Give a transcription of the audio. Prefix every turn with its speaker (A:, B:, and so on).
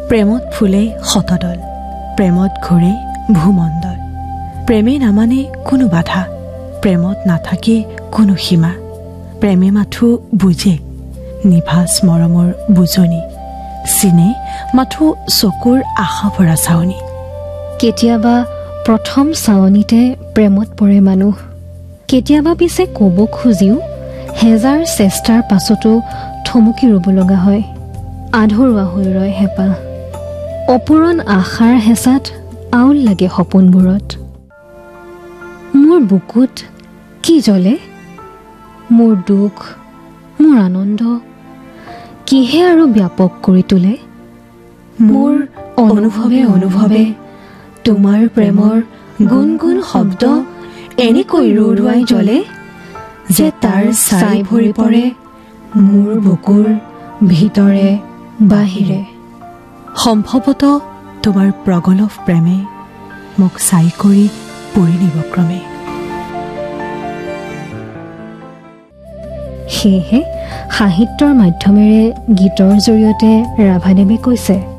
A: প্ৰেমত ফুলে শতদল, প্ৰেমত ঘূৰে ভূমণ্ডল। প্ৰেমে নামানে কোনো বাধা, প্ৰেমত নাথাকে কোনো সীমা। প্ৰেমে মাথো বুজে নিভাজ মৰমৰ বুজনি, চিনে মাথো চকুৰ আশা ভৰা চাৱনি।
B: কেতিয়াবা প্ৰথম চাৱনিতে প্ৰেমত পৰে মানুহ, কেতিয়াবা পিছে ক'ব খুজিও হেজাৰ চেষ্টাৰ পাছতো থমকি ৰ'ব লগা হয়। আধৰুৱা হৈ ৰয় হেঁপাহ, অপূৰণ আশাৰ হেঁচাত আউল লাগে সপোনবোৰত। মোৰ বুকুত কি জ্বলে, মোৰ দুখ মোৰ আনন্দ কিহে আৰু ব্যাপক কৰি তোলে। মোৰ অনুভৱে অনুভৱে তোমাৰ প্ৰেমৰ গুণ গুণ শব্দ এনেকৈ ৰুৰুৱাই জ্বলে, যে তাৰ ছাই ভৰি পৰে মোৰ বুকুৰ ভিতৰে বাহিৰে।
A: সম্ভৱতঃ তোমাৰ প্ৰগলভ প্ৰেমে মোক ছাই কৰি পৰি নিব ক্ৰমে।
B: সেয়েহে সাহিত্যৰ মাধ্যমেৰে গীতৰ জৰিয়তে ৰাভাদেৱে কৈছে,